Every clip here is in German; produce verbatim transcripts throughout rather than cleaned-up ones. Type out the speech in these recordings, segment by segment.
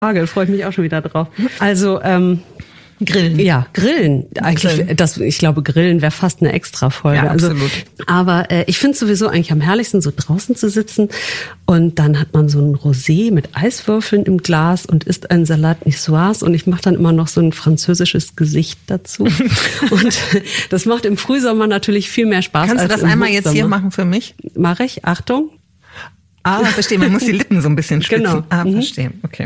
Frage, freue ich mich auch schon wieder drauf. Also, ähm, Grillen. Ja, Grillen. Eigentlich, Grillen. Das, ich glaube, Grillen wäre fast eine Extra-Folge. Ja, absolut. Also, aber äh, ich finde sowieso eigentlich am herrlichsten, so draußen zu sitzen und dann hat man so ein Rosé mit Eiswürfeln im Glas und isst einen Salat Niçoise und ich mache dann immer noch so ein französisches Gesicht dazu. Und das macht im Frühsommer natürlich viel mehr Spaß. Kannst als du das im einmal Hochsommer. jetzt hier machen für mich? Mache ich. Achtung. Ah, verstehe. Man muss die Lippen so ein bisschen spitzen. Genau. Ah, Mhm. verstehe. Okay.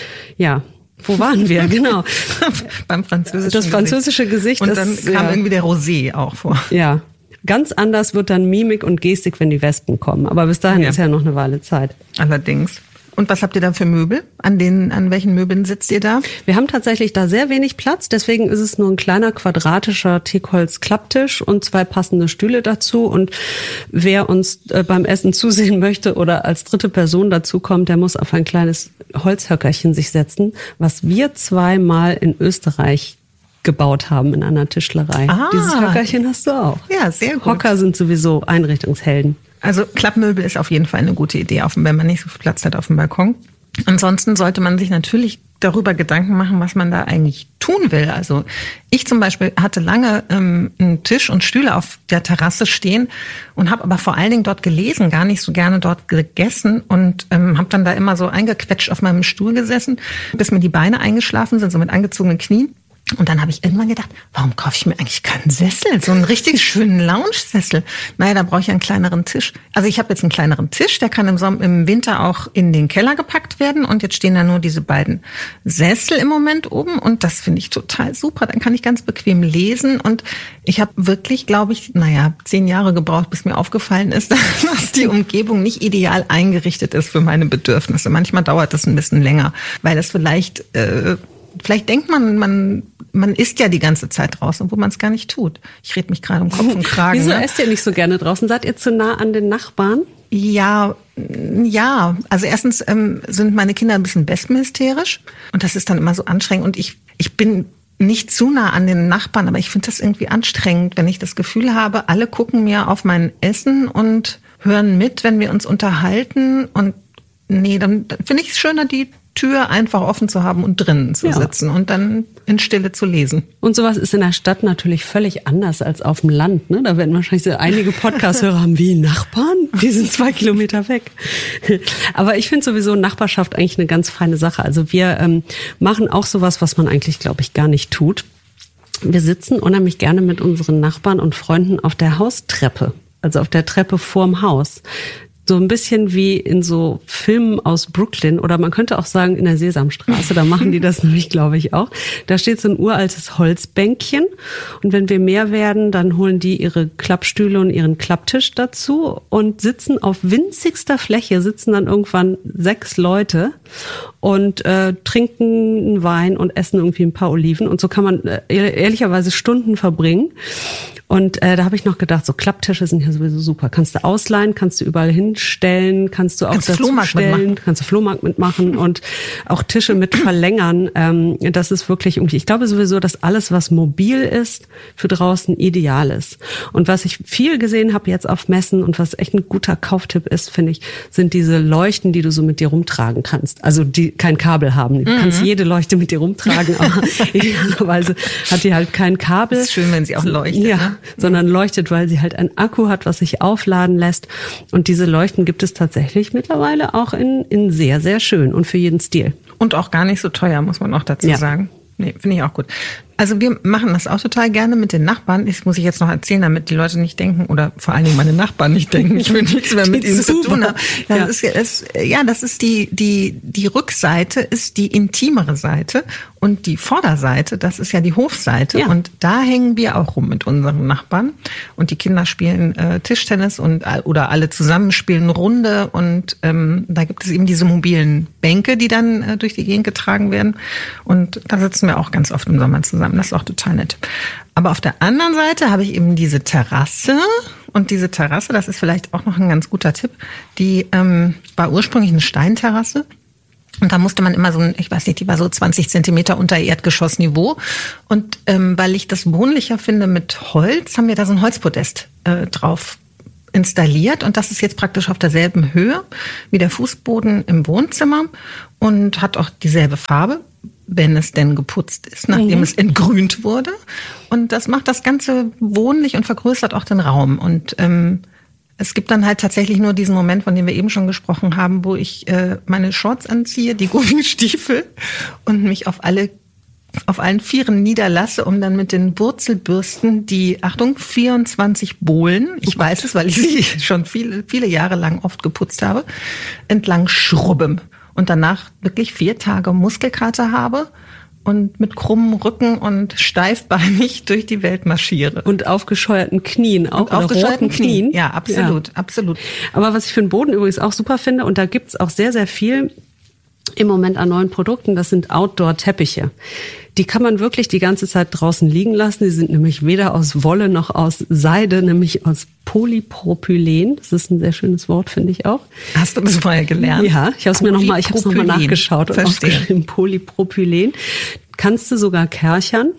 Ja. Wo waren wir? Genau. Beim französischen Das französische Gesicht. Und das, dann kam ja. irgendwie der Rosé auch vor. Ja. Ganz anders wird dann Mimik und Gestik, wenn die Wespen kommen. Aber bis dahin Ja. ist ja noch eine Weile Zeit. Allerdings. Und was habt ihr da für Möbel? An den, an welchen Möbeln sitzt ihr da? Wir haben tatsächlich da sehr wenig Platz, deswegen ist es nur ein kleiner quadratischer Teakholz-Klapptisch und zwei passende Stühle dazu. Und wer uns äh, beim Essen zusehen möchte oder als dritte Person dazu kommt, der muss auf ein kleines Holzhöckerchen sich setzen, was wir zweimal in Österreich gebaut haben in einer Tischlerei. Ah. Dieses Höckerchen hast du auch. Ja, sehr gut. Hocker sind sowieso Einrichtungshelden. Also Klappmöbel ist auf jeden Fall eine gute Idee, auch wenn man nicht so viel Platz hat auf dem Balkon. Ansonsten sollte man sich natürlich darüber Gedanken machen, was man da eigentlich tun will. Also ich zum Beispiel hatte lange ähm, einen Tisch und Stühle auf der Terrasse stehen und habe aber vor allen Dingen dort gelesen, gar nicht so gerne dort gegessen und ähm, habe dann da immer so eingequetscht auf meinem Stuhl gesessen, bis mir die Beine eingeschlafen sind, so mit angezogenen Knien. Und dann habe ich irgendwann gedacht, warum kaufe ich mir eigentlich keinen Sessel? So einen richtig schönen Lounge-Sessel. Naja, da brauche ich einen kleineren Tisch. Also ich habe jetzt einen kleineren Tisch, der kann im Sommer, im Winter auch in den Keller gepackt werden. Und jetzt stehen da nur diese beiden Sessel im Moment oben. Und das finde ich total super. Dann kann ich ganz bequem lesen. Und ich habe wirklich, glaube ich, naja, zehn Jahre gebraucht, bis mir aufgefallen ist, dass die Umgebung nicht ideal eingerichtet ist für meine Bedürfnisse. Manchmal dauert das ein bisschen länger, weil das vielleicht... Äh, Vielleicht denkt man, man, man isst ja die ganze Zeit draußen, obwohl man es gar nicht tut. Ich rede mich gerade um Kopf und Kragen. Wieso ne? esst ihr nicht so gerne draußen? Seid ihr zu nah an den Nachbarn? Ja, ja. Also erstens ähm, sind meine Kinder ein bisschen wespenhysterisch und das ist dann immer so anstrengend. Und ich, ich bin nicht zu nah an den Nachbarn, aber ich finde das irgendwie anstrengend, wenn ich das Gefühl habe, alle gucken mir auf mein Essen und hören mit, wenn wir uns unterhalten. Und nee, dann, dann finde ich es schöner, die Tür einfach offen zu haben und drinnen zu Ja. sitzen und dann in Stille zu lesen. Und sowas ist in der Stadt natürlich völlig anders als auf dem Land. Ne? Da werden wahrscheinlich so einige Podcast-Hörer haben, wie Nachbarn? Die sind zwei Kilometer weg. Aber ich finde sowieso Nachbarschaft eigentlich eine ganz feine Sache. Also wir ähm, machen auch sowas, was man eigentlich, glaube ich, gar nicht tut. Wir sitzen unheimlich gerne mit unseren Nachbarn und Freunden auf der Haustreppe. Also auf der Treppe vorm Haus. So ein bisschen wie in so Filmen aus Brooklyn oder man könnte auch sagen in der Sesamstraße, da machen die das nämlich, glaube ich, auch. Da steht so ein uraltes Holzbänkchen und wenn wir mehr werden, dann holen die ihre Klappstühle und ihren Klapptisch dazu und sitzen auf winzigster Fläche, sitzen dann irgendwann sechs Leute und äh, trinken einen Wein und essen irgendwie ein paar Oliven und so kann man äh, ehrlicherweise Stunden verbringen. Und äh, da habe ich noch gedacht, so Klapptische sind ja sowieso super. Kannst du ausleihen, kannst du überall hinstellen, kannst du auch Kannst dazu Flohmarkt stellen, mitmachen. kannst du Flohmarkt mitmachen und auch Tische mit verlängern. Ähm, das ist wirklich irgendwie, ich glaube sowieso, dass alles, was mobil ist, für draußen ideal ist. Und was ich viel gesehen habe jetzt auf Messen und was echt ein guter Kauftipp ist, finde ich, sind diese Leuchten, die du so mit dir rumtragen kannst. Also die kein Kabel haben. Du mhm. kannst jede Leuchte mit dir rumtragen, aber idealerweise hat die halt kein Kabel. Es ist schön, wenn sie auch leuchtet. Ja. Ne? Sondern leuchtet, weil sie halt einen Akku hat, was sich aufladen lässt. Und diese Leuchten gibt es tatsächlich mittlerweile auch in, in sehr, sehr schön und für jeden Stil. Und auch gar nicht so teuer, muss man auch dazu Ja. sagen. Nee, finde ich auch gut. Also wir machen das auch total gerne mit den Nachbarn. Das muss ich jetzt noch erzählen, damit die Leute nicht denken, oder vor allen Dingen meine Nachbarn nicht denken, ich will nichts mehr mit ihnen zu tun haben. Das ja. ist, das, ja, das ist die, die, die Rückseite ist die intimere Seite und die Vorderseite, das ist ja die Hofseite. Ja. Und da hängen wir auch rum mit unseren Nachbarn. Und die Kinder spielen äh, Tischtennis und oder alle zusammen spielen Runde. Und ähm, da gibt es eben diese mobilen Bänke, die dann äh, durch die Gegend getragen werden. Und da sitzen wir auch ganz oft im Sommer zusammen. Das ist auch total nett. Aber auf der anderen Seite habe ich eben diese Terrasse. Und diese Terrasse, das ist vielleicht auch noch ein ganz guter Tipp, die ähm, war ursprünglich eine Steinterrasse. Und da musste man immer so, ein, ich weiß nicht, die war so zwanzig Zentimeter unter Erdgeschossniveau. Und ähm, weil ich das wohnlicher finde mit Holz, haben wir da so ein Holzpodest äh, drauf installiert und das ist jetzt praktisch auf derselben Höhe wie der Fußboden im Wohnzimmer und hat auch dieselbe Farbe, wenn es denn geputzt ist, nachdem mhm. es entgrünt wurde. Und das macht das Ganze wohnlich und vergrößert auch den Raum. Und ähm, es gibt dann halt tatsächlich nur diesen Moment, von dem wir eben schon gesprochen haben, wo ich äh, meine Shorts anziehe, die Gummistiefel und mich auf alle auf allen Vieren niederlasse, um dann mit den Wurzelbürsten die, Achtung, vierundzwanzig Bohlen, ich oh weiß es, weil ich sie schon viele, viele Jahre lang oft geputzt habe, entlang schrubbe und danach wirklich vier Tage Muskelkater habe und mit krummem Rücken und steifbeinig durch die Welt marschiere. Und aufgescheuerten Knien auch. Und aufgescheuerten Knien. Knien. Ja, absolut, ja. absolut. Aber was ich für den Boden übrigens auch super finde, und da gibt's auch sehr, sehr viel im Moment an neuen Produkten, das sind Outdoor-Teppiche. Die kann man wirklich die ganze Zeit draußen liegen lassen. Die sind nämlich weder aus Wolle noch aus Seide, nämlich aus Polypropylen. Das ist ein sehr schönes Wort, finde ich auch. Hast du das vorher gelernt? Ja, ich habe es mir noch mal, ich habe es noch mal nachgeschaut und aufgeschrieben. Polypropylen. Kannst du sogar kärchern.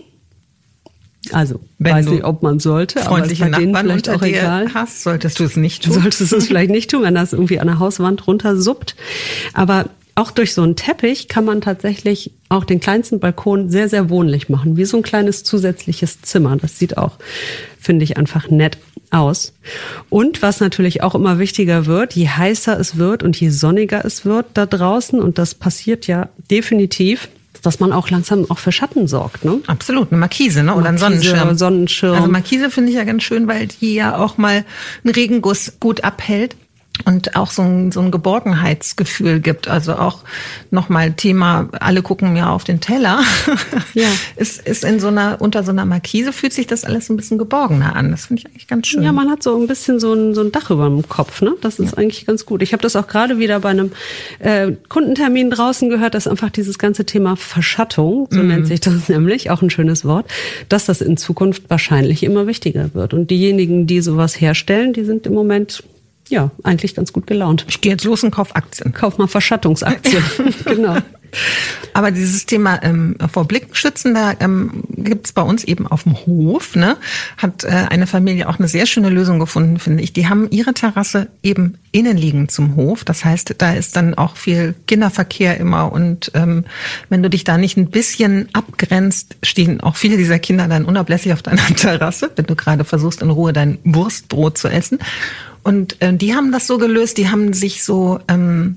Also, wenn weiß nicht, ob man sollte, aber ist bei denen vielleicht auch egal. Hast, solltest du es nicht tun. Solltest du es vielleicht nicht tun, wenn das irgendwie an der Hauswand runtersuppt. Aber auch durch so einen Teppich kann man tatsächlich auch den kleinsten Balkon sehr, sehr wohnlich machen. Wie so ein kleines zusätzliches Zimmer. Das sieht auch, finde ich, einfach nett aus. Und was natürlich auch immer wichtiger wird, je heißer es wird und je sonniger es wird da draußen, und das passiert ja definitiv, dass man auch langsam auch für Schatten sorgt, ne? Absolut, eine Markise, ne? Oder Markise, ein Sonnenschirm. Sonnenschirm. Also Markise finde ich ja ganz schön, weil die ja auch mal einen Regenguss gut abhält. Und auch so ein, so ein Geborgenheitsgefühl gibt. Also auch nochmal Thema, alle gucken mir auf den Teller. Ja. ist, ist in so einer, unter so einer Markise fühlt sich das alles ein bisschen geborgener an. Das finde ich eigentlich ganz schön. Ja, man hat so ein bisschen so ein, so ein Dach über dem Kopf, ne? Das ist ja eigentlich ganz gut. Ich habe das auch gerade wieder bei einem äh, Kundentermin draußen gehört, dass einfach dieses ganze Thema Verschattung, so mm. nennt sich das nämlich, auch ein schönes Wort, dass das in Zukunft wahrscheinlich immer wichtiger wird. Und diejenigen, die sowas herstellen, die sind im Moment ja, eigentlich ganz gut gelaunt. Ich gehe jetzt los und kauf Aktien. Kauf mal Verschattungsaktien. Genau. Aber dieses Thema ähm, vor Blicken schützen, da ähm, gibt's bei uns eben auf dem Hof, ne, hat äh, eine Familie auch eine sehr schöne Lösung gefunden, finde ich. Die haben ihre Terrasse eben innenliegend zum Hof. Das heißt, da ist dann auch viel Kinderverkehr immer. Und ähm, wenn du dich da nicht ein bisschen abgrenzt, stehen auch viele dieser Kinder dann unablässig auf deiner Terrasse, wenn du gerade versuchst, in Ruhe dein Wurstbrot zu essen. Und äh, die haben das so gelöst, die haben sich so ähm,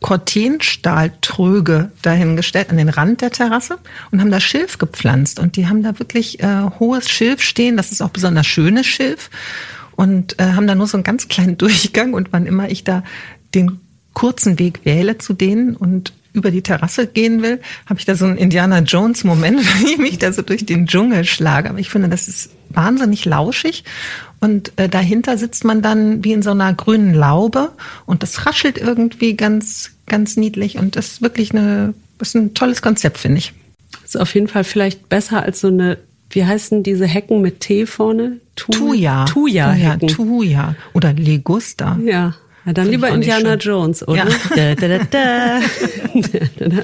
Cortenstahltröge dahingestellt an den Rand der Terrasse und haben da Schilf gepflanzt. Und die haben da wirklich äh, hohes Schilf stehen, das ist auch besonders schönes Schilf. Und äh, haben da nur so einen ganz kleinen Durchgang. Und wann immer ich da den kurzen Weg wähle zu denen und über die Terrasse gehen will, habe ich da so einen Indiana Jones Moment, wenn ich mich da so durch den Dschungel schlage. Aber ich finde, das ist wahnsinnig lauschig. Und äh, dahinter sitzt man dann wie in so einer grünen Laube und das raschelt irgendwie ganz, ganz niedlich. Und das ist wirklich eine, das ist ein tolles Konzept, finde ich. Ist auf jeden Fall vielleicht besser als so eine, wie heißen diese Hecken mit T vorne? Tu- Thuja. Thuja-Hecken. Thuja. Oder Ligusta. Ja. Ja, dann lieber Indiana Jones, oder? Ja. Da, da, da, da.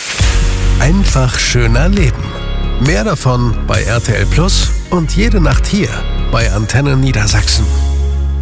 Einfach schöner Leben. Mehr davon bei R T L Plus und jede Nacht hier bei Antenne Niedersachsen.